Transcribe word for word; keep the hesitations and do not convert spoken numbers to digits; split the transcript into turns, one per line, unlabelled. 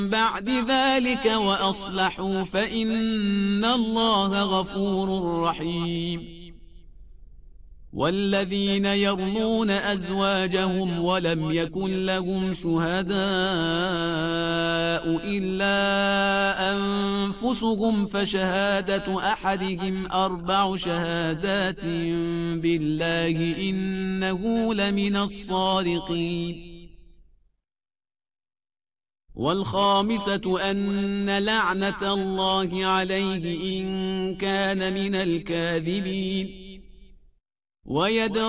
بعد ذلك وأصلحوا فإن الله غفور رحيم. والذين يرمون أزواجهم ولم يكن لهم شهداء إلا أنفسهم فشهادة أحدهم أربع شهادات بالله إنه لمن الصادقين. والخامسة أن لعنة الله عليه إن كان من الكاذبين. ويدرؤون